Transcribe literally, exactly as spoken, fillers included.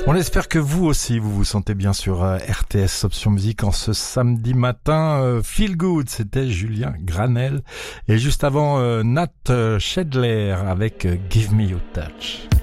On espère que vous aussi, vous vous sentez bien sur euh, R T S Option Musique en ce samedi matin. Euh, Feel Good, c'était Julien Granel. Et juste avant, euh, Nat Shedler avec euh, Give Me Your Touch.